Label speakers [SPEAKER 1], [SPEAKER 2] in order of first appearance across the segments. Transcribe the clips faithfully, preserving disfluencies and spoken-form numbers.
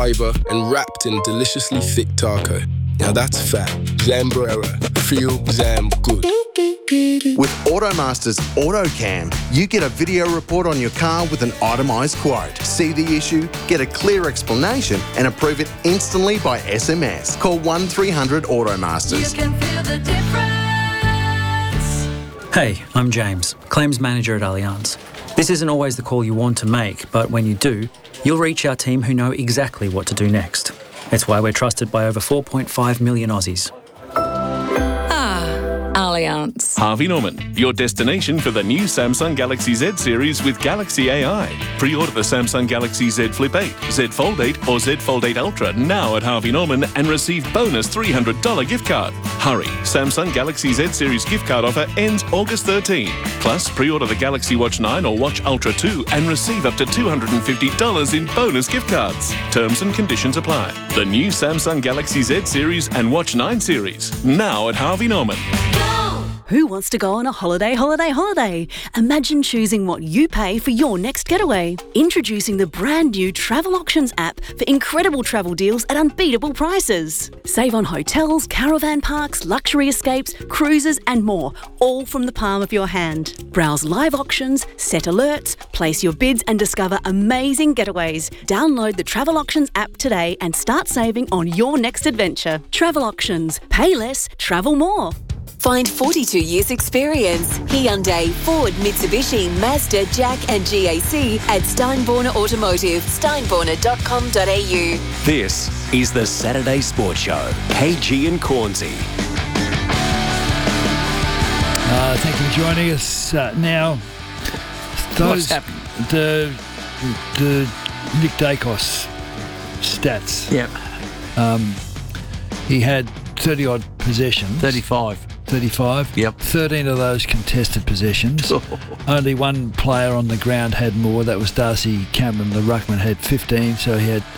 [SPEAKER 1] fibre and wrapped in deliciously thick taco. Now that's fat. Zambrera. Feel Zam good.
[SPEAKER 2] With Automaster's AutoCam, you get a video report on your car with an itemised quote. See the issue, get a clear explanation and approve it instantly by S M S. Call one three hundred Automasters.
[SPEAKER 3] You can feel the difference.
[SPEAKER 4] Hey, I'm James, Claims Manager at Allianz. This isn't always the call you want to make, but when you do, you'll reach our team who know exactly what to do next. It's why we're trusted by over four point five million Aussies.
[SPEAKER 3] Allianz.
[SPEAKER 5] Harvey Norman, your destination for the new Samsung Galaxy Z series with Galaxy A I. Pre-order the Samsung Galaxy Z Flip eight, Z Fold eight or Z Fold eight Ultra now at Harvey Norman and receive bonus three hundred dollars gift card. Hurry, Samsung Galaxy Z series gift card offer ends August thirteenth. Plus, pre-order the Galaxy Watch nine or Watch Ultra two and receive up to two hundred fifty dollars in bonus gift cards. Terms and conditions apply. The new Samsung Galaxy Z series and Watch nine series now at Harvey Norman.
[SPEAKER 6] Who wants to go on a holiday, holiday, holiday? Imagine choosing what you pay for your next getaway. Introducing the brand new Travel Auctions app for incredible travel deals at unbeatable prices. Save on hotels, caravan parks, luxury escapes, cruises and more, all from the palm of your hand. Browse live auctions, set alerts, place your bids and discover amazing getaways. Download the Travel Auctions app today and start saving on your next adventure. Travel Auctions. Pay less, travel more.
[SPEAKER 7] Find forty-two years experience. Hyundai, Ford, Mitsubishi, Mazda, Jack and G A C at Steinborner Automotive, steinborner dot com dot a u.
[SPEAKER 8] This is the Saturday Sports Show. K G and Cornsey.
[SPEAKER 9] Uh, thank you for joining us. Uh, now, those,
[SPEAKER 10] What's happened?
[SPEAKER 9] The, the Nick Dacos stats.
[SPEAKER 10] Yep.
[SPEAKER 9] Um, he had thirty-odd possessions.
[SPEAKER 10] thirty-five.
[SPEAKER 9] thirty-five.
[SPEAKER 10] Yep.
[SPEAKER 9] thirteen of those contested possessions. Only one player on the ground had more. That was Darcy Cameron. The ruckman had fifteen, so he had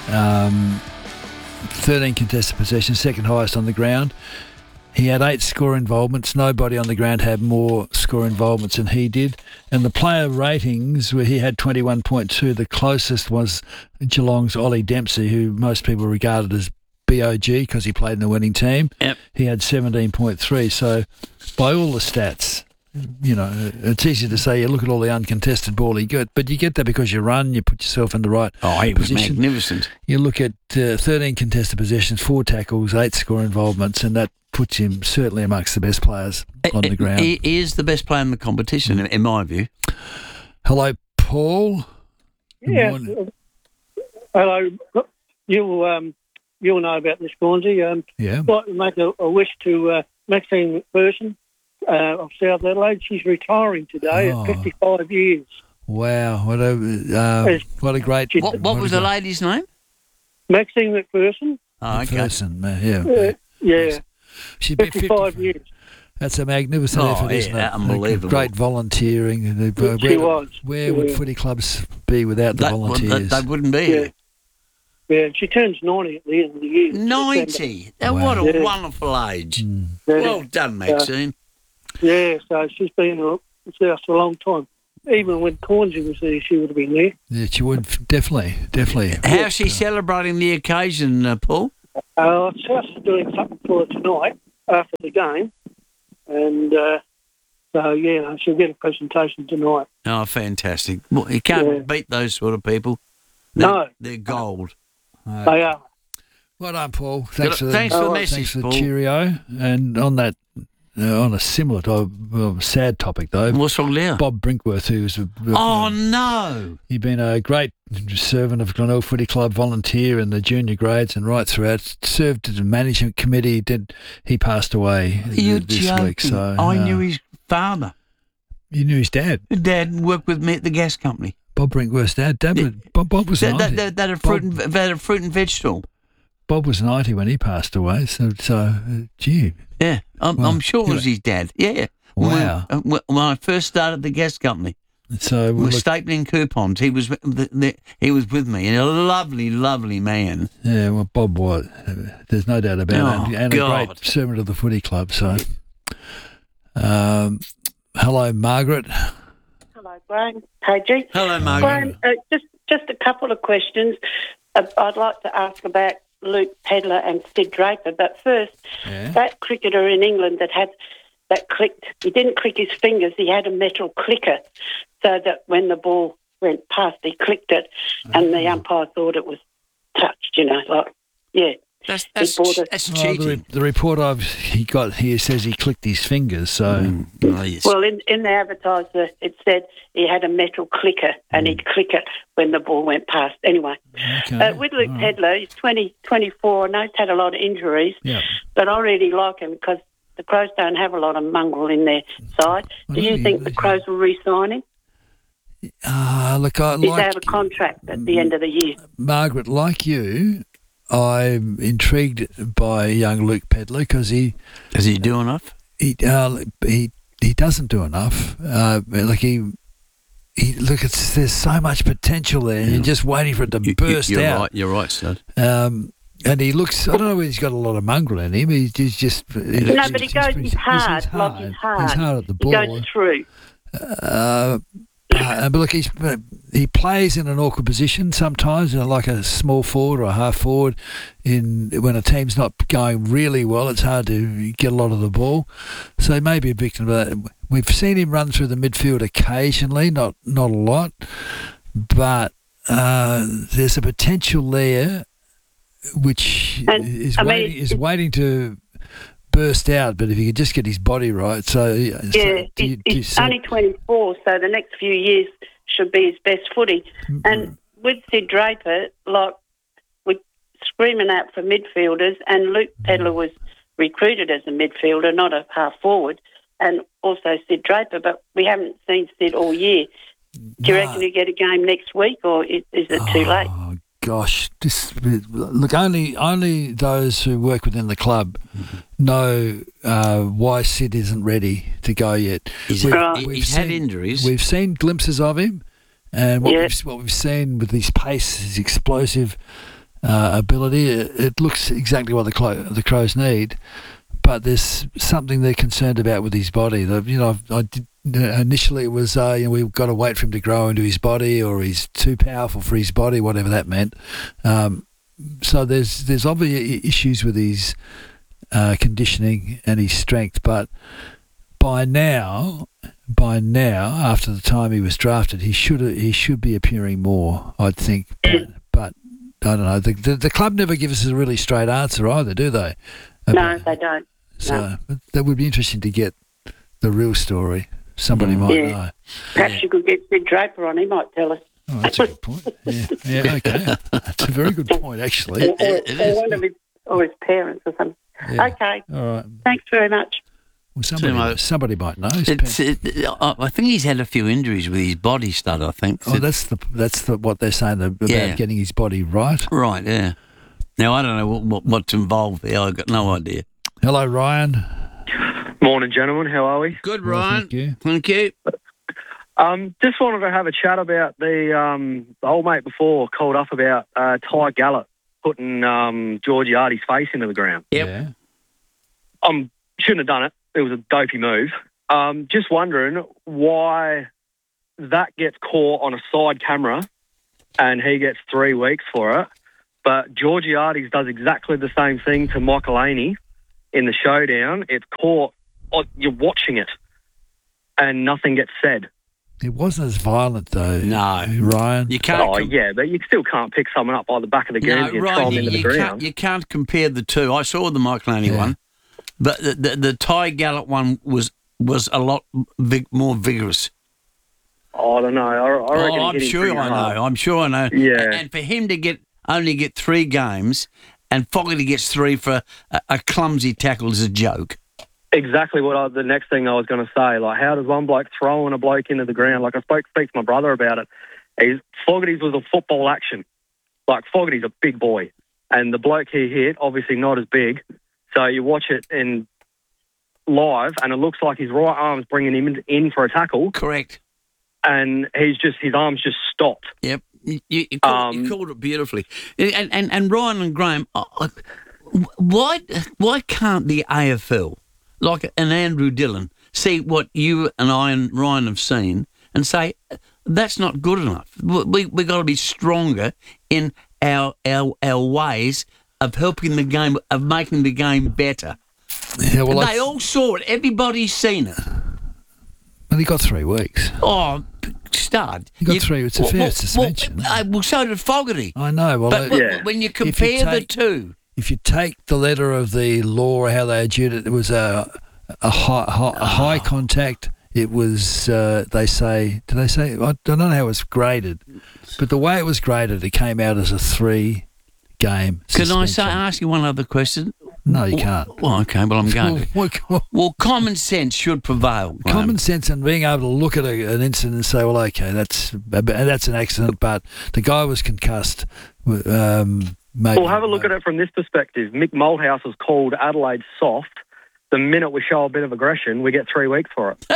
[SPEAKER 9] um, thirteen contested possessions, second highest on the ground. He had eight score involvements. Nobody on the ground had more score involvements than he did. And the player ratings, where he had twenty-one point two, the closest was Geelong's Ollie Dempsey, who most people regarded as B O G because he played in the winning team.
[SPEAKER 10] Yep.
[SPEAKER 9] He had seventeen point three. So by all the stats, you know, it's easy to say, you look at all the uncontested ball he got, but you get that because you run, you put yourself in the right
[SPEAKER 10] Oh, he was
[SPEAKER 9] position.
[SPEAKER 10] magnificent.
[SPEAKER 9] You look at uh, thirteen contested possessions, four tackles, eight score involvements, and that puts him certainly amongst the best players on the ground.
[SPEAKER 10] He he is the best player in the competition, in, in my view.
[SPEAKER 9] Hello, Paul. Good
[SPEAKER 11] Yeah.
[SPEAKER 9] morning.
[SPEAKER 11] Hello. You'll um, you'll know about this, Cornsey. Um,
[SPEAKER 9] Yeah.
[SPEAKER 11] I'd like to make a, a wish to uh, Maxine McPherson uh, of South Adelaide. She's retiring today
[SPEAKER 9] Oh.
[SPEAKER 11] at fifty-five years.
[SPEAKER 9] Wow, what a uh, what a great.
[SPEAKER 10] What, what was
[SPEAKER 9] a
[SPEAKER 10] the
[SPEAKER 9] great
[SPEAKER 10] lady's name?
[SPEAKER 11] Maxine McPherson.
[SPEAKER 10] Oh, okay.
[SPEAKER 9] person, uh, yeah.
[SPEAKER 11] Uh, yeah.
[SPEAKER 9] She's been
[SPEAKER 11] fifty-five years.
[SPEAKER 9] That's a magnificent
[SPEAKER 10] Oh,
[SPEAKER 9] effort, isn't
[SPEAKER 10] yeah,
[SPEAKER 9] it?
[SPEAKER 10] unbelievable.
[SPEAKER 9] Great volunteering. Uh, Where,
[SPEAKER 11] She was.
[SPEAKER 9] where would
[SPEAKER 11] Yeah.
[SPEAKER 9] footy clubs be without the
[SPEAKER 10] That- well,
[SPEAKER 9] volunteers?
[SPEAKER 10] They, they wouldn't be
[SPEAKER 11] Yeah.
[SPEAKER 10] here.
[SPEAKER 11] Yeah, she turns ninety at the end of the year.
[SPEAKER 10] ninety. Now,
[SPEAKER 9] Wow.
[SPEAKER 10] what a
[SPEAKER 11] Yeah.
[SPEAKER 10] wonderful age.
[SPEAKER 9] Mm.
[SPEAKER 11] Yeah.
[SPEAKER 10] Well done, Maxine.
[SPEAKER 11] Yeah, so she's been with us a long time. Even when Cornsey was there, she would have been there.
[SPEAKER 9] Yeah, she would definitely, definitely.
[SPEAKER 10] How's she celebrating the occasion, uh, Paul?
[SPEAKER 11] Uh, South's doing something for her tonight after the game. And uh, so, yeah, she'll get a presentation tonight.
[SPEAKER 10] Oh, fantastic. Well, you can't
[SPEAKER 11] Yeah.
[SPEAKER 10] beat those sort of people. They're,
[SPEAKER 11] No.
[SPEAKER 10] They're gold.
[SPEAKER 9] Uh,
[SPEAKER 11] They are.
[SPEAKER 9] well done, Paul. Thanks for the,
[SPEAKER 10] Thanks for the
[SPEAKER 11] Oh,
[SPEAKER 10] message,
[SPEAKER 9] thanks for the
[SPEAKER 10] Paul.
[SPEAKER 9] cheerio. And on that, uh, on a similar, to, well, sad topic though,
[SPEAKER 10] What's wrong there?
[SPEAKER 9] Bob Brinkworth, who's a,
[SPEAKER 10] Oh, no.
[SPEAKER 9] he's been a great servant of Glenelg Footy Club, volunteer in the junior grades and right throughout. Served as a management committee. Did he passed away
[SPEAKER 10] You're
[SPEAKER 9] this
[SPEAKER 10] joking.
[SPEAKER 9] week? So
[SPEAKER 10] I
[SPEAKER 9] uh,
[SPEAKER 10] knew his father.
[SPEAKER 9] you knew his dad,
[SPEAKER 10] Dad worked with me at the gas company.
[SPEAKER 9] Bob Brinkworth's dad. Dad, was- Bob, Bob was
[SPEAKER 10] That,
[SPEAKER 9] ninety.
[SPEAKER 10] that, that, that a fruit
[SPEAKER 9] Bob-
[SPEAKER 10] and, that a fruit and vegetable.
[SPEAKER 9] Bob was ninety when he passed away. So, so uh, gee,
[SPEAKER 10] Yeah, I'm,
[SPEAKER 9] Wow.
[SPEAKER 10] I'm sure it was
[SPEAKER 9] Yeah.
[SPEAKER 10] his dad. Yeah.
[SPEAKER 9] Wow.
[SPEAKER 10] When, uh, when when I first started the gas company,
[SPEAKER 9] so
[SPEAKER 10] we
[SPEAKER 9] we'll
[SPEAKER 10] were
[SPEAKER 9] look,
[SPEAKER 10] stapling coupons. He was with- the, the, he was with me, and a lovely, lovely man.
[SPEAKER 9] yeah, well, Bob was. Uh, there's no doubt about
[SPEAKER 10] Oh,
[SPEAKER 9] it, and a
[SPEAKER 10] God.
[SPEAKER 9] great servant of the footy club. So, um, hello, Margaret.
[SPEAKER 12] Hello, Graham. K G.
[SPEAKER 10] Hello, Margaret.
[SPEAKER 12] Graham, uh, just, just a couple of questions. uh, I'd like to ask about Luke Pedlar and Sid Draper. But first,
[SPEAKER 9] Yeah.
[SPEAKER 12] that cricketer in England that had that clicked, he didn't click his fingers, he had a metal clicker so that when the ball went past, he clicked it and the umpire thought it was touched, you know, like, yeah.
[SPEAKER 10] That's,
[SPEAKER 12] He
[SPEAKER 10] that's,
[SPEAKER 12] bought it.
[SPEAKER 10] that's
[SPEAKER 9] Well, the,
[SPEAKER 10] cheating.
[SPEAKER 9] re- the report I've he got here says he clicked his fingers. So
[SPEAKER 10] Mm. Oh, yes.
[SPEAKER 12] Well, in, in the advertiser, it said he had a metal clicker and he'd click it when the ball went past. Anyway,
[SPEAKER 9] okay.
[SPEAKER 12] uh, with Luke
[SPEAKER 9] All right.
[SPEAKER 12] Pedlar, he's twenty, twenty-four. I know he's had a lot of injuries,
[SPEAKER 9] Yeah.
[SPEAKER 12] but I really like him because the Crows don't have a lot of mongrel in their side.
[SPEAKER 9] Well,
[SPEAKER 12] Do you
[SPEAKER 9] yeah,
[SPEAKER 12] think the Crows will re-sign him?
[SPEAKER 9] Uh, look, I
[SPEAKER 12] Did they
[SPEAKER 9] like
[SPEAKER 12] have a contract at the end of the year?
[SPEAKER 9] Margaret, like you, I'm intrigued by young Luke Pedlar because he
[SPEAKER 10] Does he do enough?
[SPEAKER 9] he uh, he he doesn't do enough. Uh, like he he look, it's there's so much potential there. You're just waiting for it to
[SPEAKER 10] You, you,
[SPEAKER 9] burst
[SPEAKER 10] you're
[SPEAKER 9] out.
[SPEAKER 10] right. You're right, Stud.
[SPEAKER 9] Um, and he looks. I don't know whether he's got a lot of mongrel in him. He's, he's just.
[SPEAKER 12] No, but he goes, he's hard,
[SPEAKER 9] He's
[SPEAKER 12] like he's hard.
[SPEAKER 9] He's hard at the
[SPEAKER 12] He
[SPEAKER 9] ball.
[SPEAKER 12] goes through.
[SPEAKER 9] Uh, uh, but look, he's, he plays in an awkward position sometimes, you know, like a small forward or a half forward. In when a team's not going really well, it's hard to get a lot of the ball. So he may be a victim of that. We've seen him run through the midfield occasionally, not not a lot, but uh, there's a potential there, which
[SPEAKER 12] And,
[SPEAKER 9] is
[SPEAKER 12] I mean,
[SPEAKER 9] waiting is
[SPEAKER 12] it's-
[SPEAKER 9] waiting to burst out. But if he could just get his body right, so
[SPEAKER 12] Yeah,
[SPEAKER 9] so do you-
[SPEAKER 12] he's,
[SPEAKER 9] do you
[SPEAKER 12] he's
[SPEAKER 9] say-
[SPEAKER 12] only twenty-four, so the next few years should be his best footy. And with Sid Draper, like, we're screaming out for midfielders, and Luke Pedlar was recruited as a midfielder, not a half forward, and also Sid Draper, but we haven't seen Sid all year. Do you
[SPEAKER 9] No.
[SPEAKER 12] reckon you get a game next week, or is, is it too late?
[SPEAKER 9] Oh gosh, this look only only those who work within the club know uh, why Sid isn't ready to go yet.
[SPEAKER 10] He's,
[SPEAKER 9] We've-
[SPEAKER 10] he-
[SPEAKER 9] we've
[SPEAKER 10] he's had
[SPEAKER 9] seen-
[SPEAKER 10] injuries.
[SPEAKER 9] We've seen glimpses of him, and what
[SPEAKER 12] Yeah.
[SPEAKER 9] we've what we've seen with his pace, his explosive uh, ability, it, it looks exactly what the Clo- the Crows need. But there's something they're concerned about with his body. The, you know, I did, initially it was uh, you know, we've got to wait for him to grow into his body, or he's too powerful for his body, whatever that meant. Um, so there's there's obvious issues with his uh, conditioning and his strength. But by now, by now, after the time he was drafted, he should he should be appearing more, I'd think. But, but I don't know. The, the the club never give us a really straight answer either, do they?
[SPEAKER 12] No, they don't.
[SPEAKER 9] So that would be interesting to get the real story. Somebody might
[SPEAKER 12] Yeah.
[SPEAKER 9] know.
[SPEAKER 12] Perhaps you could get Sid Draper on, he might tell us.
[SPEAKER 9] Oh, that's a good point. Yeah, yeah, okay. That's a very good point, actually.
[SPEAKER 12] Or, or, or one of his, or his parents or something.
[SPEAKER 9] Yeah.
[SPEAKER 12] Okay.
[SPEAKER 9] All right.
[SPEAKER 12] Thanks very much.
[SPEAKER 9] Well, somebody,
[SPEAKER 10] much.
[SPEAKER 9] somebody might know. His
[SPEAKER 10] It's,
[SPEAKER 9] pa-
[SPEAKER 10] it, I I think he's had a few injuries with his body, Stud, I think.
[SPEAKER 9] oh, that's the that's the what they're saying about
[SPEAKER 10] Yeah.
[SPEAKER 9] getting his body right.
[SPEAKER 10] Right, yeah. Now, I don't know what, what, what's involved there. I've got no idea.
[SPEAKER 9] Hello, Ryan.
[SPEAKER 13] Morning, gentlemen. How are we?
[SPEAKER 10] Good,
[SPEAKER 9] Well,
[SPEAKER 10] Ryan.
[SPEAKER 9] thank you.
[SPEAKER 10] Thank you.
[SPEAKER 13] Um, just wanted to have a chat about the um, the old mate before called up about uh, Ty Gallop putting um, Georgiades' face into the ground.
[SPEAKER 10] Yep.
[SPEAKER 9] Yeah.
[SPEAKER 13] Um, shouldn't have done it. It was a dopey move. Um, just wondering why that gets caught on a side camera and he gets three weeks for it, but Georgiades does exactly the same thing to Michael Aney in the showdown. It's caught, oh, you're watching it, and nothing gets said.
[SPEAKER 9] It wasn't as violent though.
[SPEAKER 10] No.
[SPEAKER 9] Ryan.
[SPEAKER 10] You can't.
[SPEAKER 13] Oh,
[SPEAKER 10] com-
[SPEAKER 13] yeah, but you still can't pick someone up by the back of the
[SPEAKER 10] no,
[SPEAKER 13] guernsey and throw
[SPEAKER 10] Ryan,
[SPEAKER 13] them
[SPEAKER 10] you,
[SPEAKER 13] into the
[SPEAKER 10] you,
[SPEAKER 13] ground.
[SPEAKER 10] can't, you can't compare the two. I saw the Michael Aney
[SPEAKER 9] Yeah.
[SPEAKER 10] one, but the, the, the Ty Gallop one was was a lot vig- more vigorous.
[SPEAKER 13] Oh, I don't know. I, I reckon
[SPEAKER 10] Oh,
[SPEAKER 13] he
[SPEAKER 10] I'm
[SPEAKER 13] hit him
[SPEAKER 10] sure
[SPEAKER 13] pretty
[SPEAKER 10] I
[SPEAKER 13] hard.
[SPEAKER 10] know. I'm sure I know.
[SPEAKER 13] Yeah.
[SPEAKER 10] And for him to get only get three games, and Fogarty gets three for a, a clumsy tackle is a joke.
[SPEAKER 13] Exactly what I, the next thing I was going to say. Like, how does one bloke throwing a bloke into the ground? Like, I spoke speak to my brother about it. He's, Fogarty's was a football action. Like, Fogarty's a big boy. And the bloke he hit, obviously not as big. So you watch it in live, and it looks like his right arm's bringing him in, in for a tackle.
[SPEAKER 10] Correct.
[SPEAKER 13] And he's just, his arm's just stopped.
[SPEAKER 10] Yep. You, you, you, called, you
[SPEAKER 13] Um,
[SPEAKER 10] called it beautifully. And, and, and Ryan and Graham, uh, uh, why, why can't the A F L, like an Andrew Dillon, see what you and I and Ryan have seen and say, that's not good enough. We we got to be stronger in our our our ways of helping the game, of making the game better.
[SPEAKER 9] Yeah, well,
[SPEAKER 10] And
[SPEAKER 9] I-
[SPEAKER 10] they all saw it. Everybody's seen it.
[SPEAKER 9] Well, he got three weeks.
[SPEAKER 10] Oh, stud.
[SPEAKER 9] He got three. It's a fair
[SPEAKER 10] well,
[SPEAKER 9] suspension.
[SPEAKER 10] Well, uh, well, so did Fogarty.
[SPEAKER 9] I know. Well,
[SPEAKER 10] but
[SPEAKER 9] uh,
[SPEAKER 10] but when you compare the
[SPEAKER 9] take-
[SPEAKER 10] two,
[SPEAKER 9] if you take the letter of the law, how they adjudicated it, it was a a high, high, a high contact. It was. Uh, they say. Did they say? I don't know how it was graded, but the way it was graded, it came out as a three game.
[SPEAKER 10] can I say ask you one other question?
[SPEAKER 9] No, you can't.
[SPEAKER 10] Well, okay, well, I'm going to. Well, common sense should prevail. Graham.
[SPEAKER 9] Common sense and being able to look at a, an incident and say, well, okay, that's that's an accident, but the guy was concussed. Um, maybe,
[SPEAKER 13] Well, have a look at it from this perspective. Mick Malthouse has called Adelaide soft. The minute we show a bit of aggression, we get three weeks for it.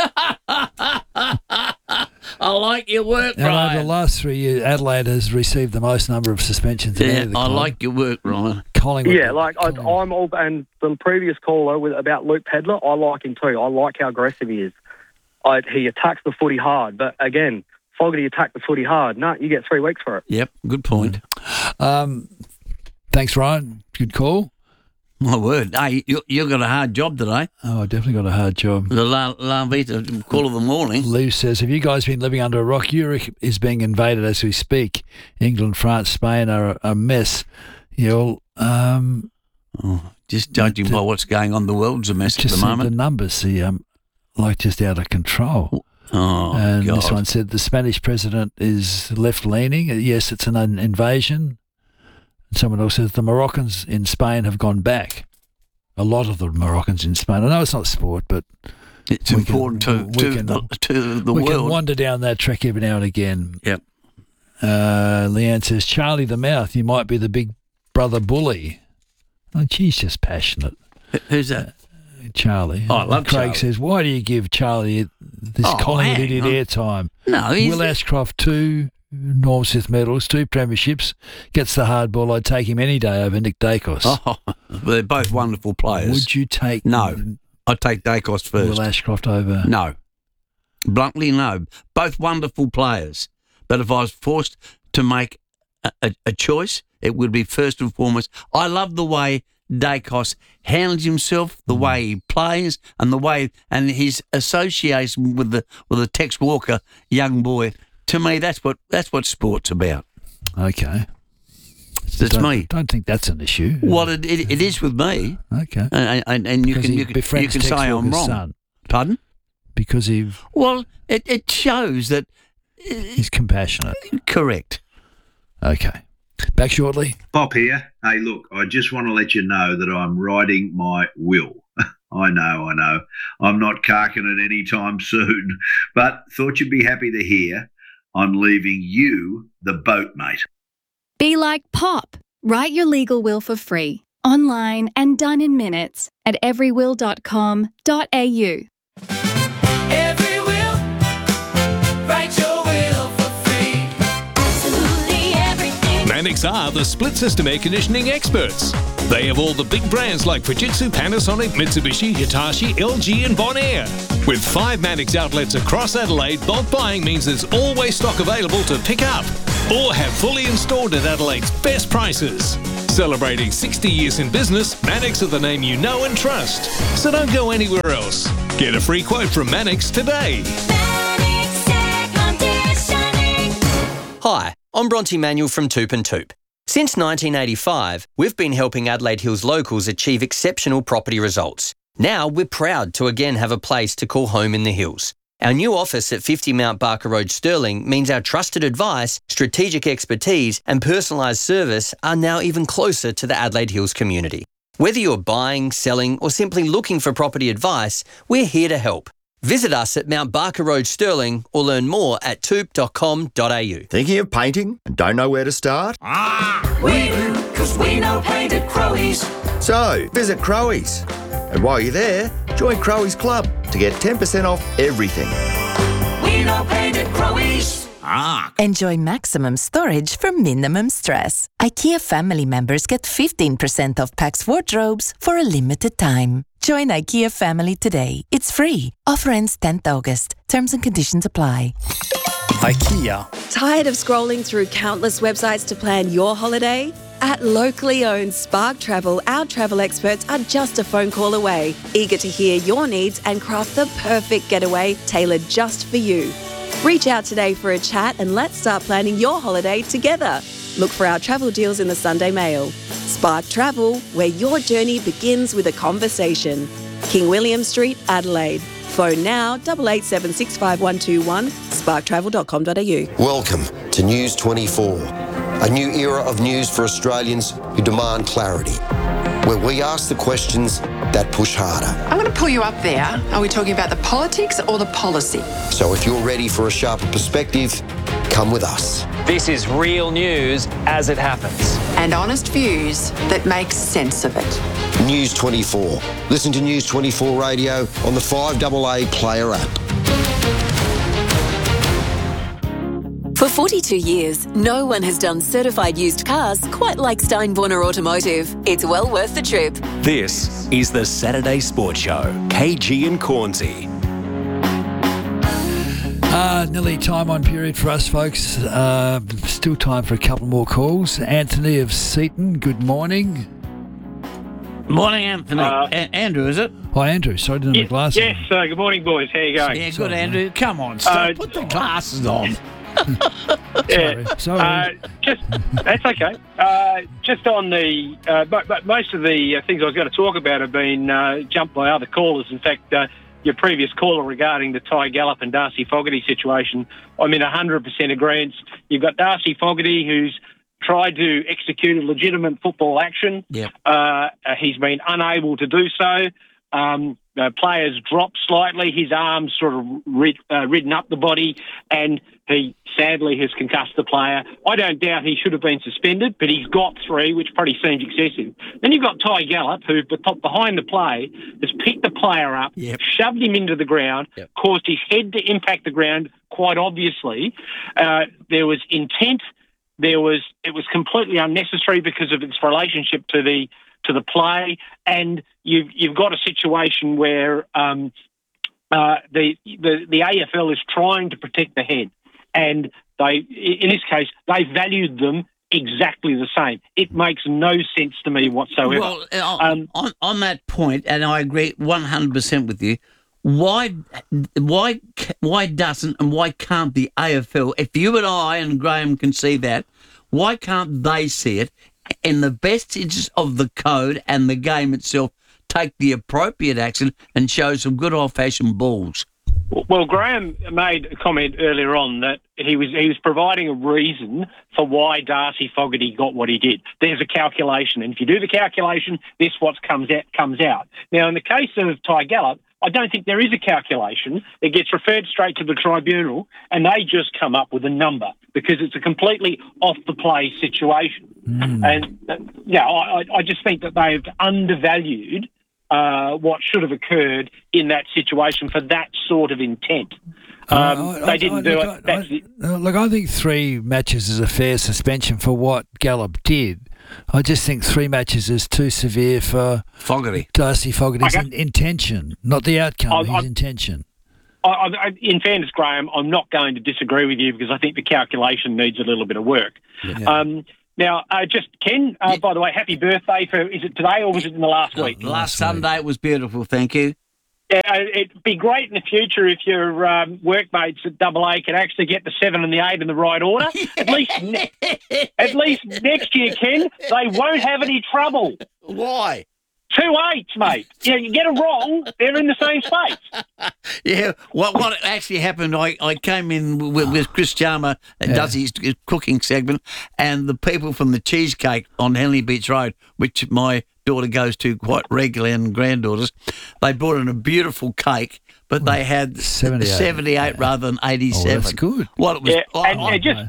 [SPEAKER 10] I like your work,
[SPEAKER 9] And over
[SPEAKER 10] Ryan.
[SPEAKER 9] the last three years, Adelaide has received the most number of suspensions. in any
[SPEAKER 10] Yeah,
[SPEAKER 9] of the
[SPEAKER 10] I
[SPEAKER 9] club.
[SPEAKER 10] like your work, Ryan.
[SPEAKER 9] Collingwood.
[SPEAKER 13] Yeah, like I, I'm all, and the previous caller with about Luke Pedler, I like him too. I like how aggressive he is. I, he attacks the footy hard, but again, Fogarty attacked the footy hard. No, you get three weeks for it.
[SPEAKER 10] Yep, good point.
[SPEAKER 9] Um, thanks, Ryan. Good call.
[SPEAKER 10] My word. Hey, you, you got a hard job today.
[SPEAKER 9] Oh, I definitely got a hard job.
[SPEAKER 10] The La, La Vita call of the morning.
[SPEAKER 9] Lou says, have you guys been living under a rock? Europe is being invaded as we speak. England, France, Spain are a, a mess. You know, um,
[SPEAKER 10] oh, just judging by what's going on, the world's a mess at
[SPEAKER 9] just
[SPEAKER 10] the
[SPEAKER 9] the
[SPEAKER 10] moment.
[SPEAKER 9] numbers see um, like just out of control.
[SPEAKER 10] Oh,
[SPEAKER 9] and
[SPEAKER 10] God.
[SPEAKER 9] this one said the Spanish president is left-leaning. Yes, it's an invasion. Someone else says the Moroccans in Spain have gone back. A lot of the Moroccans in Spain. I know it's not sport, but
[SPEAKER 10] it's
[SPEAKER 9] we
[SPEAKER 10] important
[SPEAKER 9] can,
[SPEAKER 10] to,
[SPEAKER 9] we
[SPEAKER 10] to,
[SPEAKER 9] can,
[SPEAKER 10] the, to the
[SPEAKER 9] we
[SPEAKER 10] world.
[SPEAKER 9] can wander down that track every now and again.
[SPEAKER 10] Yep.
[SPEAKER 9] Uh, Leanne says, Charlie the Mouth, you might be the big brother bully. Oh, she's just passionate.
[SPEAKER 10] Who's that?
[SPEAKER 9] Uh, Charlie.
[SPEAKER 10] Oh, I love
[SPEAKER 9] Craig
[SPEAKER 10] Charlie.
[SPEAKER 9] says, why do you give Charlie this
[SPEAKER 10] Oh,
[SPEAKER 9] Collingwood
[SPEAKER 10] hang
[SPEAKER 9] idiot
[SPEAKER 10] on.
[SPEAKER 9] airtime?
[SPEAKER 10] No, he's
[SPEAKER 9] Will Ashcroft, two Norm Smith medals, two premierships, gets the hard ball. I'd take him any day over Nick Dacos.
[SPEAKER 10] Oh, they're both wonderful players.
[SPEAKER 9] Would you take
[SPEAKER 10] No. I'd take Dacos first.
[SPEAKER 9] Will Ashcroft over?
[SPEAKER 10] No. Bluntly, no. Both wonderful players. But if I was forced to make a, a, a choice, it would be first and foremost. I love the way Dacos handles himself, the way he plays, and the way and his association with the with the Tex Walker young boy. To me, that's what that's what sport's about.
[SPEAKER 9] Okay.
[SPEAKER 10] That's
[SPEAKER 9] don't,
[SPEAKER 10] me.
[SPEAKER 9] Don't think that's an issue.
[SPEAKER 10] Well, it, it, it is with me.
[SPEAKER 9] Okay.
[SPEAKER 10] And, and, and you
[SPEAKER 9] Because
[SPEAKER 10] can
[SPEAKER 9] he
[SPEAKER 10] you can, you
[SPEAKER 9] befriends
[SPEAKER 10] can
[SPEAKER 9] Tex
[SPEAKER 10] say I'm
[SPEAKER 9] Walker's
[SPEAKER 10] wrong.
[SPEAKER 9] son.
[SPEAKER 10] Pardon?
[SPEAKER 9] Because he
[SPEAKER 10] Well, it, it shows that.
[SPEAKER 9] he's compassionate.
[SPEAKER 10] Correct.
[SPEAKER 9] Okay. Back shortly.
[SPEAKER 14] Bob here. Hey, look, I just want to let you know that I'm writing my will. I know, I know. I'm not carking it anytime soon, but thought you'd be happy to hear I'm leaving you the boat, mate.
[SPEAKER 15] Be like Pop. Write your legal will for free, online and done in minutes at every will dot com dot a u.
[SPEAKER 16] Every will, write your will for free. Absolutely everything.
[SPEAKER 5] Mannix are the split system air conditioning experts. They have all the big brands like Fujitsu, Panasonic, Mitsubishi, Hitachi, L G and Bonaire. With five Mannix outlets across Adelaide, bulk buying means there's always stock available to pick up or have fully installed at Adelaide's best prices. Celebrating sixty years in business, Mannix are the name you know and trust. So don't go anywhere else. Get a free quote from Mannix today.
[SPEAKER 17] Hi, I'm Bronte Manuel from Toop and Toop. Since nineteen eighty-five, we've been helping Adelaide Hills locals achieve exceptional property results. Now we're proud to again have a place to call home in the hills. Our new office at fifty Mount Barker Road, Stirling, means our trusted advice, strategic expertise and personalised service are now even closer to the Adelaide Hills community. Whether you're buying, selling or simply looking for property advice, we're here to help. Visit us at Mount Barker Road, Stirling, or learn more at toop dot com dot a u.
[SPEAKER 18] Thinking of painting and don't know where to start?
[SPEAKER 16] We do, because we know paint at Crowies.
[SPEAKER 18] So, visit Crowies. And while you're there, join Crowies Club to get ten percent off everything.
[SPEAKER 16] We know paint at Crowies.
[SPEAKER 19] Ah. Enjoy maximum storage for minimum stress. IKEA family members get fifteen percent off Pax wardrobes for a limited time. Join IKEA family today. It's free. Offer ends tenth August. Terms and conditions apply.
[SPEAKER 20] IKEA.
[SPEAKER 21] Tired of scrolling through countless websites to plan your holiday? At locally owned Spark Travel, our travel experts are just a phone call away, eager to hear your needs and craft the perfect getaway tailored just for you. Reach out today for a chat and let's start planning your holiday together. Look for our travel deals in the Sunday Mail. Spark Travel, where your journey begins with a conversation. King William Street, Adelaide. Phone now, eight eight seven six five one two one, spark travel dot com dot a u.
[SPEAKER 22] Welcome to News twenty-four, a new era of news for Australians who demand clarity, where we ask the questions that push harder.
[SPEAKER 23] I'm going to pull you up there. Are we talking about the politics or the policy?
[SPEAKER 22] So if you're ready for a sharper perspective, come with us.
[SPEAKER 24] This is real news as it happens.
[SPEAKER 23] And honest views that make sense of it.
[SPEAKER 22] News twenty-four. Listen to News twenty-four Radio on the five A A Player app.
[SPEAKER 7] For forty-two years, no one has done certified used cars quite like Steinborner Automotive. It's well worth the trip.
[SPEAKER 8] This is the Saturday Sports Show. K G and Cornsey.
[SPEAKER 9] Uh, nearly time on period for us, folks. Uh, still time for a couple more calls. Anthony of Seaton, good morning.
[SPEAKER 10] Morning, Anthony.
[SPEAKER 25] Uh,
[SPEAKER 10] A- Andrew, is it?
[SPEAKER 9] Hi, Andrew. Sorry, didn't have my glasses.
[SPEAKER 25] Yes, uh, good morning, boys. How you going?
[SPEAKER 10] Yeah, good, Andrew. Come on, stop.
[SPEAKER 25] Uh,
[SPEAKER 10] Put the glasses on.
[SPEAKER 25] Yeah.
[SPEAKER 9] Sorry.
[SPEAKER 25] Uh, just that's okay. Uh, just on the, uh, but, but most of the uh, things I was going to talk about have been uh, jumped by other callers. In fact, uh, your previous caller regarding the Ty Gallop and Darcy Fogarty situation, I'm in one hundred percent agreement. You've got Darcy Fogarty, who's tried to execute a legitimate football action.
[SPEAKER 10] Yep.
[SPEAKER 25] Uh, he's been unable to do so. Um, uh, players dropped slightly. His arms sort of rid, uh, ridden up the body, and he sadly has concussed the player. I don't doubt he should have been suspended, but he's got three, which probably seems excessive. Then you've got Ty Gallop, who behind the play has picked the player up,
[SPEAKER 10] yep.
[SPEAKER 25] shoved him into the ground,
[SPEAKER 10] yep.
[SPEAKER 25] caused his head to impact the ground quite obviously. Uh, there was intent. There was it was completely unnecessary because of its relationship to the to the play, and you've you've got a situation where um, uh, the, the the A F L is trying to protect the head, and they in this case they valued them exactly the same. It makes no sense to me whatsoever.
[SPEAKER 10] Well, on,
[SPEAKER 25] um,
[SPEAKER 10] on, on that point, and I agree one hundred percent with you. Why, why, why doesn't and why can't the A F L? If you and I and Graham can see that, why can't they see it in the best interest of the code and the game itself? Take the appropriate action and show some good old-fashioned balls.
[SPEAKER 25] Well, Graham made a comment earlier on that he was he was providing a reason for why Darcy Fogarty got what he did. There's a calculation, and if you do the calculation, this what comes out comes out. Now, in the case of Ty Gallop, I don't think there is a calculation. It gets referred straight to the tribunal, and they just come up with a number because it's a completely off-the-play situation. Mm. And, uh, yeah, I, I just think that they've undervalued uh, what should have occurred in that situation for that sort of intent. Um,
[SPEAKER 9] uh, I,
[SPEAKER 25] they didn't
[SPEAKER 9] I,
[SPEAKER 25] do
[SPEAKER 9] look,
[SPEAKER 25] it. That's
[SPEAKER 9] I, I, look, I think three matches is a fair suspension for what Gallop did. I just think three matches is too severe for
[SPEAKER 10] Fogarty.
[SPEAKER 9] Darcy Fogarty's
[SPEAKER 25] okay.
[SPEAKER 9] in, intention, not the outcome,
[SPEAKER 25] I,
[SPEAKER 9] his
[SPEAKER 25] I,
[SPEAKER 9] intention.
[SPEAKER 25] I, I, in fairness, Graham, I'm not going to disagree with you because I think the calculation needs a little bit of work.
[SPEAKER 10] Yeah.
[SPEAKER 25] Um, now, uh, just Ken, uh, yeah. by the way, happy birthday for, is it today or was it in the last week?
[SPEAKER 10] Last, last Sunday, it was beautiful, thank you.
[SPEAKER 25] Yeah, it'd be great in the future if your um, workmates at Double A could actually get the seven and the eight in the right order. At least, ne- at least next year, Ken, they won't have any trouble.
[SPEAKER 10] Why?
[SPEAKER 25] Two eights, mate. Yeah, you get it wrong, they're in the same space.
[SPEAKER 10] Yeah, what what actually happened, I, I came in with, with Chris Jarmer, yeah. does his cooking segment, and the people from the Cheesecake on Henley Beach Road, which my daughter goes to quite regularly and granddaughters, they brought in a beautiful cake, but they had seventy-eight, seventy-eight yeah. rather than eighty-seven.
[SPEAKER 9] Oh, that's good.
[SPEAKER 25] Well,
[SPEAKER 10] it was,
[SPEAKER 25] yeah,
[SPEAKER 10] I,
[SPEAKER 25] and,
[SPEAKER 10] I,
[SPEAKER 25] and just...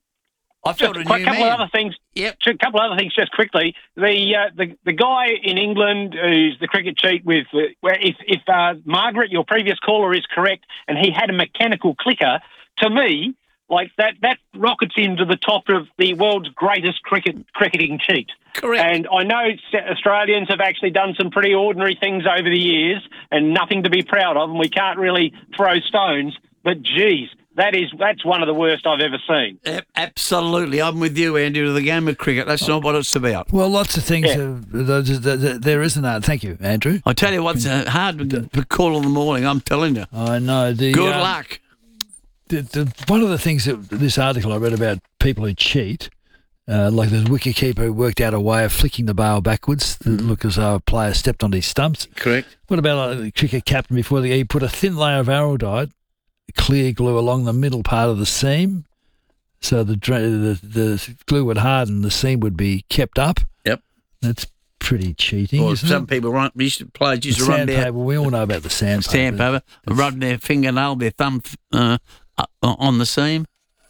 [SPEAKER 10] I felt
[SPEAKER 25] just
[SPEAKER 10] a
[SPEAKER 25] a
[SPEAKER 10] new
[SPEAKER 25] couple
[SPEAKER 10] man.
[SPEAKER 25] of other things.
[SPEAKER 10] Yep.
[SPEAKER 25] A couple of other things, just quickly. The uh, the the guy in England who's the cricket cheat with, uh, where if if uh, Margaret, your previous caller, is correct, and he had a mechanical clicker, to me, like that that rockets him to the top of the world's greatest cricket cricketing cheat.
[SPEAKER 10] Correct.
[SPEAKER 25] And I know Australians have actually done some pretty ordinary things over the years, and nothing to be proud of, and we can't really throw stones. But geez, that is that's one of the worst I've ever seen.
[SPEAKER 10] A- Absolutely. I'm with you, Andy, with the game of cricket. That's not what it's about.
[SPEAKER 9] Well, lots of things.
[SPEAKER 25] Yeah.
[SPEAKER 9] Uh, those- th- th- there isn't that. Thank you, Andrew.
[SPEAKER 10] I tell you what's uh, hard to, to call in the morning, I'm telling you.
[SPEAKER 9] I know. The,
[SPEAKER 10] Good
[SPEAKER 9] um,
[SPEAKER 10] luck.
[SPEAKER 9] The, the, one of the things that this article I read about people who cheat, uh, like the wicketkeeper who worked out a way of flicking the bail backwards to look as though a player stepped on his stumps.
[SPEAKER 10] Correct.
[SPEAKER 9] What about like, the cricket captain before the he put a thin layer of araldite, clear glue along the middle part of the seam, so the dra- the, the glue would harden, the seam would be kept up.
[SPEAKER 10] Yep.
[SPEAKER 9] That's pretty cheating,
[SPEAKER 10] Or
[SPEAKER 9] isn't
[SPEAKER 10] some
[SPEAKER 9] it?
[SPEAKER 10] people run, used to players used
[SPEAKER 9] The
[SPEAKER 10] to run their
[SPEAKER 9] sandpaper, we all know about the sandpaper.
[SPEAKER 10] sandpaper, rub their fingernail, their thumb uh, uh, on the seam.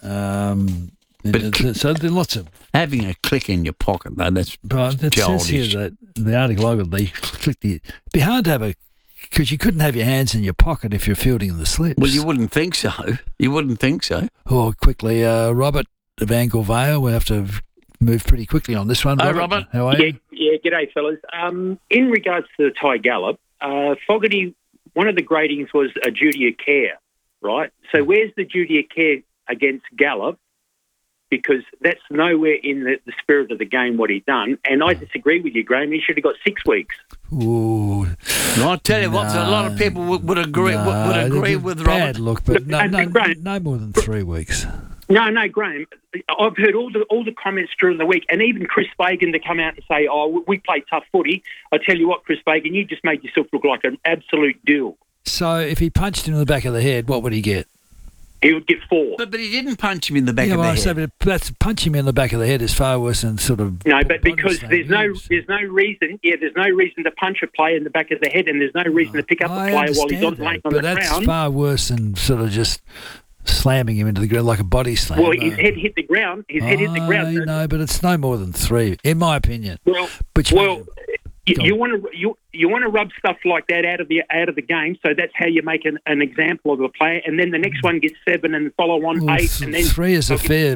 [SPEAKER 9] Um,
[SPEAKER 10] But
[SPEAKER 9] so, so there are lots of.
[SPEAKER 10] Having a click in your pocket, though, that's
[SPEAKER 9] But it says
[SPEAKER 10] childish.
[SPEAKER 9] here that the article I got, they clicked the. It'd be hard to have a. Because you couldn't have your hands in your pocket if you're fielding the slips.
[SPEAKER 10] Well, you wouldn't think so. You wouldn't think so.
[SPEAKER 9] Oh, quickly, uh, Robert of Angle Vale. We have to move pretty quickly on this one.
[SPEAKER 10] Hey,
[SPEAKER 9] Robert,
[SPEAKER 10] Robert.
[SPEAKER 9] how are you?
[SPEAKER 1] Yeah, yeah, g'day, fellas. Um, in regards to the Ty Gallop, uh, Fogarty, one of the gradings was a duty of care, right? So where's the duty of care against Gallop? Because that's nowhere in the, the spirit of the game what he done. And I disagree with you, Graham. He should have got six weeks.
[SPEAKER 9] Ooh.
[SPEAKER 10] I'll tell you what, a lot of people would, would agree would, would
[SPEAKER 9] No,
[SPEAKER 10] agree
[SPEAKER 9] it's a
[SPEAKER 10] with
[SPEAKER 9] bad
[SPEAKER 10] Robert.
[SPEAKER 9] look, but no,
[SPEAKER 1] And-
[SPEAKER 9] no,
[SPEAKER 1] and Graham-
[SPEAKER 9] no more than three weeks.
[SPEAKER 1] No, no, Graham. I've heard all the all the comments during the week, and even Chris Fagan to come out and say, "Oh, we play tough footy." I tell you what, Chris Fagan, you just made yourself look like an absolute duel.
[SPEAKER 9] So if he punched him in the back of the head, what would he get?
[SPEAKER 1] He would get four.
[SPEAKER 10] But, but he didn't punch him in the back
[SPEAKER 9] yeah,
[SPEAKER 10] of
[SPEAKER 9] well,
[SPEAKER 10] the
[SPEAKER 9] I
[SPEAKER 10] head.
[SPEAKER 9] say, but that's punching him in the back of the head is far worse than sort of.
[SPEAKER 1] No, but
[SPEAKER 9] body
[SPEAKER 1] because
[SPEAKER 9] slam
[SPEAKER 1] there's no
[SPEAKER 9] moves.
[SPEAKER 1] there's no reason. Yeah, there's no reason to punch a player in the back of the head, and there's no reason to pick up
[SPEAKER 9] I
[SPEAKER 1] a player while he's
[SPEAKER 9] understand
[SPEAKER 1] on
[SPEAKER 9] that,
[SPEAKER 1] laying on
[SPEAKER 9] but
[SPEAKER 1] the
[SPEAKER 9] that's
[SPEAKER 1] ground.
[SPEAKER 9] far worse than sort of just slamming him into the ground like a body slam.
[SPEAKER 1] Well, his
[SPEAKER 9] Uh,
[SPEAKER 1] head hit the ground. His head hit the ground.
[SPEAKER 9] I know, but it's no more than three, in my opinion.
[SPEAKER 1] Well,
[SPEAKER 9] But you-
[SPEAKER 1] well, you,
[SPEAKER 9] Go
[SPEAKER 1] you
[SPEAKER 9] on.
[SPEAKER 1] want to you you want to rub stuff like that out of the out of the game. So that's how you make an, an example of a player, and then the next one gets seven, and follow on
[SPEAKER 9] Well,
[SPEAKER 1] eight,
[SPEAKER 9] th-
[SPEAKER 1] and then
[SPEAKER 9] three is a fair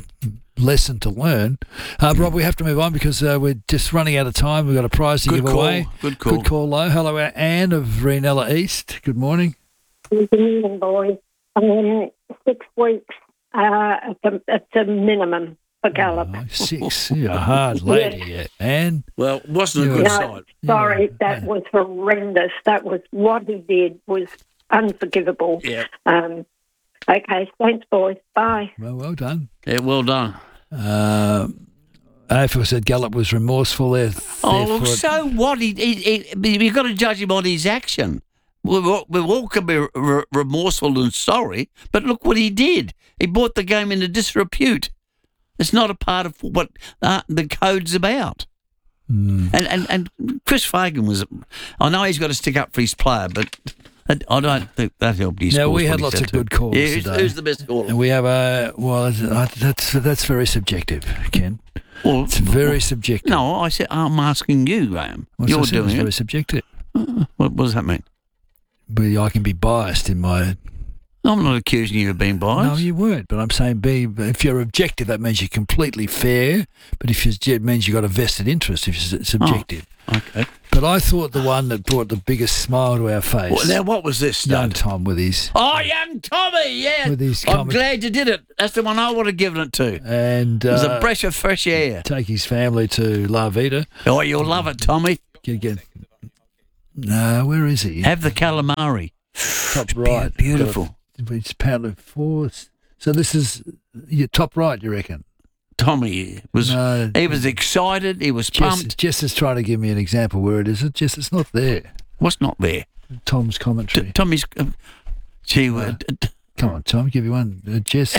[SPEAKER 9] lesson to learn. Uh, Rob, we have to move on because uh, we're just running out of time. We've got a prize to
[SPEAKER 10] Good
[SPEAKER 9] give
[SPEAKER 10] call.
[SPEAKER 9] away.
[SPEAKER 10] Good call.
[SPEAKER 9] Good call, low. Hello, Anne of Renella East. Good morning.
[SPEAKER 2] Good evening, boys. Um, six weeks uh, at, the, at the minimum for Gallop.
[SPEAKER 9] Oh, six. You're a hard lady, yeah. Anne.
[SPEAKER 10] Well, it wasn't a
[SPEAKER 9] You're
[SPEAKER 10] good
[SPEAKER 2] No,
[SPEAKER 10] sight.
[SPEAKER 2] sorry, that was horrendous. That was what he did was unforgivable.
[SPEAKER 10] Yeah.
[SPEAKER 2] Um, okay, thanks, boys. Bye.
[SPEAKER 9] Well, well done.
[SPEAKER 10] Yeah, well done.
[SPEAKER 9] Uh, A F L said Gallup was remorseful there.
[SPEAKER 10] Oh,
[SPEAKER 9] therefore-
[SPEAKER 10] look, so what? He, he, he, you've got to judge him on his action. We all, we all can be re- remorseful and sorry, but look what he did. He brought the game into disrepute. It's not a part of what uh, the code's about.
[SPEAKER 9] Mm.
[SPEAKER 10] And, and and Chris Fagan was. I know he's got to stick up for his player, but I I don't think that helped his.
[SPEAKER 9] Now,
[SPEAKER 10] cause,
[SPEAKER 9] we
[SPEAKER 10] what
[SPEAKER 9] had
[SPEAKER 10] he
[SPEAKER 9] lots
[SPEAKER 10] said
[SPEAKER 9] of
[SPEAKER 10] to-
[SPEAKER 9] good calls
[SPEAKER 10] Yeah, who's,
[SPEAKER 9] today.
[SPEAKER 10] who's the best caller?
[SPEAKER 9] And we have a well. that's- That's that's very subjective, Ken.
[SPEAKER 10] Well,
[SPEAKER 9] It's very subjective.
[SPEAKER 10] No, I said I'm asking you, Graham.
[SPEAKER 9] What's
[SPEAKER 10] You're
[SPEAKER 9] I said?
[SPEAKER 10] doing
[SPEAKER 9] It's very
[SPEAKER 10] it.
[SPEAKER 9] subjective.
[SPEAKER 10] Uh, what, what does that mean?
[SPEAKER 9] But I can be biased in my.
[SPEAKER 10] I'm not accusing you of being biased.
[SPEAKER 9] No, you weren't. But I'm saying be. If you're objective, that means you're completely fair. But if you're, it means you've got a vested interest. If you're subjective.
[SPEAKER 10] Oh, okay.
[SPEAKER 9] But I thought the one that brought the biggest smile to our face.
[SPEAKER 10] Well, now, what was this,
[SPEAKER 9] Young
[SPEAKER 10] stud?
[SPEAKER 9] Tom with his.
[SPEAKER 10] Oh, young Tommy, yeah.
[SPEAKER 9] With his
[SPEAKER 10] I'm
[SPEAKER 9] comic-
[SPEAKER 10] glad you did it. That's the one I would have given it to.
[SPEAKER 9] And
[SPEAKER 10] It was
[SPEAKER 9] uh,
[SPEAKER 10] a breath of fresh air.
[SPEAKER 9] take his family to La Vida.
[SPEAKER 10] Oh, you'll love it, Tommy.
[SPEAKER 9] Get, get, no, where is he?
[SPEAKER 10] Have the calamari.
[SPEAKER 9] Top right.
[SPEAKER 10] Beautiful.
[SPEAKER 9] It's pound four. So this is your top right, you reckon?
[SPEAKER 10] Tommy was.
[SPEAKER 9] No.
[SPEAKER 10] He was excited. He was
[SPEAKER 9] Jess,
[SPEAKER 10] pumped.
[SPEAKER 9] Jess is trying to give me an example where it is. It just it's not there.
[SPEAKER 10] What's not there?
[SPEAKER 9] Tom's commentary.
[SPEAKER 10] T- Tommy's. Uh, gee, uh, d- d-
[SPEAKER 9] Come on, Tom, give you one. Uh, Jess.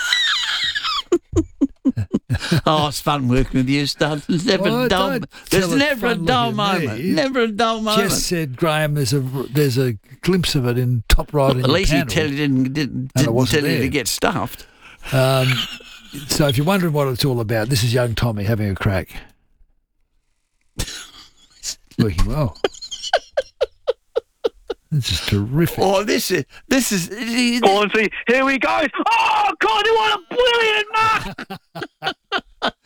[SPEAKER 10] oh, it's fun working with you, stud. There's never
[SPEAKER 9] Well,
[SPEAKER 10] a dull.
[SPEAKER 9] don't
[SPEAKER 10] There's
[SPEAKER 9] tell it
[SPEAKER 10] never a
[SPEAKER 9] fun
[SPEAKER 10] dull
[SPEAKER 9] looking at
[SPEAKER 10] moment.
[SPEAKER 9] me.
[SPEAKER 10] Never a dull moment.
[SPEAKER 9] Jess said, Graham, there's a there's a glimpse of it in top right. in
[SPEAKER 10] At
[SPEAKER 9] your
[SPEAKER 10] least he
[SPEAKER 9] panel.
[SPEAKER 10] tell you didn't didn't,
[SPEAKER 9] And it
[SPEAKER 10] didn't
[SPEAKER 9] wasn't
[SPEAKER 10] tell you
[SPEAKER 9] there.
[SPEAKER 10] to get stuffed.
[SPEAKER 9] Um, so if you're wondering what it's all about, this is young Tommy having a crack. Working well. This is terrific.
[SPEAKER 10] Oh, this is this is.
[SPEAKER 25] Hornsey, here we go. Oh, God, what a brilliant mark!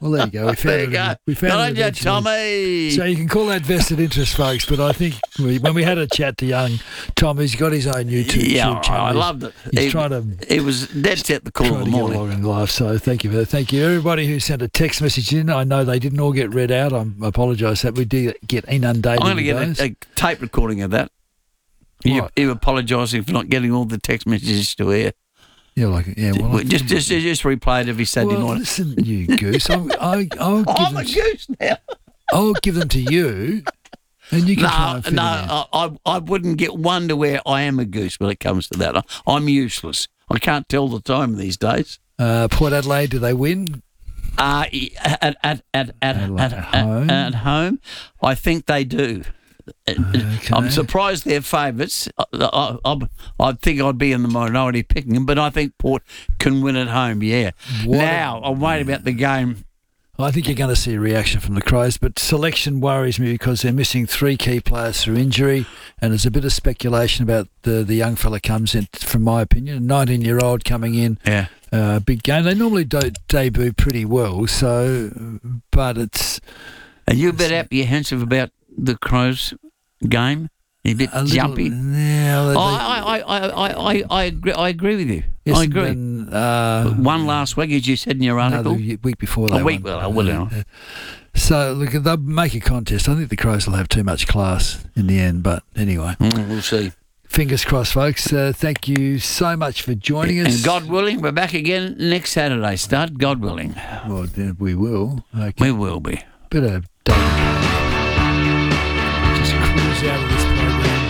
[SPEAKER 9] Well, there you go. We found
[SPEAKER 10] There you
[SPEAKER 9] it.
[SPEAKER 10] go.
[SPEAKER 9] We found
[SPEAKER 10] Good
[SPEAKER 9] it
[SPEAKER 10] on you,
[SPEAKER 9] eventually.
[SPEAKER 10] Tommy.
[SPEAKER 9] So you can call that vested interest, folks. But I think we, when we had a chat to young Tom, he's got his own YouTube
[SPEAKER 10] Yeah,
[SPEAKER 9] channel.
[SPEAKER 10] I
[SPEAKER 9] He's-
[SPEAKER 10] loved it.
[SPEAKER 9] He's
[SPEAKER 10] It,
[SPEAKER 9] trying to
[SPEAKER 10] it was dead set the call
[SPEAKER 9] trying
[SPEAKER 10] of
[SPEAKER 9] to
[SPEAKER 10] the
[SPEAKER 9] get
[SPEAKER 10] morning.
[SPEAKER 9] along in life. So thank you for that. Thank you, everybody who sent a text message in. I know they didn't all get read out. I apologise that we did get inundated.
[SPEAKER 10] I'm going to
[SPEAKER 9] with
[SPEAKER 10] get
[SPEAKER 9] those.
[SPEAKER 10] a, a tape recording of that. You,
[SPEAKER 9] Right.
[SPEAKER 10] you apologising for not getting all the text messages to air.
[SPEAKER 9] Yeah, like yeah. Well, I
[SPEAKER 10] just, just, just replay it every Saturday
[SPEAKER 9] well,
[SPEAKER 10] night.
[SPEAKER 9] listen, you goose. I'm, I, I'll give
[SPEAKER 10] I'm
[SPEAKER 9] them
[SPEAKER 10] a goose now.
[SPEAKER 9] I'll give them to you, and you can try
[SPEAKER 10] No,
[SPEAKER 9] and fit
[SPEAKER 10] no,
[SPEAKER 9] it in.
[SPEAKER 10] I, I, I wouldn't get one to where I am a goose when it comes to that. I, I'm useless. I can't tell the time these days.
[SPEAKER 9] Uh, Port Adelaide, do they win?
[SPEAKER 10] Uh, at, at, at, at, at, at,
[SPEAKER 9] home?
[SPEAKER 10] at, at home, I think they do. I'm surprised they're favourites. I, I, I, I think I'd be in the minority picking them, but I think Port can win at home, yeah.
[SPEAKER 9] What
[SPEAKER 10] now, I'm worried about the game.
[SPEAKER 9] I think you're going to see a reaction from the Crows, but selection worries me because they're missing three key players through injury, and there's a bit of speculation about the, the young fella comes in, from my opinion, a nineteen-year-old coming in,
[SPEAKER 10] yeah,
[SPEAKER 9] uh, big game. They normally do debut pretty well, so, but it's...
[SPEAKER 10] Are you a bit apprehensive about the Crows game? A bit
[SPEAKER 9] A little-
[SPEAKER 10] jumpy?
[SPEAKER 9] yeah, they-
[SPEAKER 10] Oh, I, I, I, I, I, I, agree, I agree with you.
[SPEAKER 9] Yes,
[SPEAKER 10] I agree.
[SPEAKER 9] and, uh,
[SPEAKER 10] One last week, as you said in your article.
[SPEAKER 9] No, the week before that
[SPEAKER 10] A week,
[SPEAKER 9] one.
[SPEAKER 10] well, I will know.
[SPEAKER 9] Uh, So, look, they'll make a contest. I think the Crows will have too much class in the end, but anyway.
[SPEAKER 10] Mm, we'll see.
[SPEAKER 9] Fingers crossed, folks. Uh, thank you so much for joining us.
[SPEAKER 10] And God willing, we're back again next Saturday, Stud. God willing.
[SPEAKER 9] Well, then we will. Okay.
[SPEAKER 10] We will be.
[SPEAKER 9] Bit of Just cruise out of this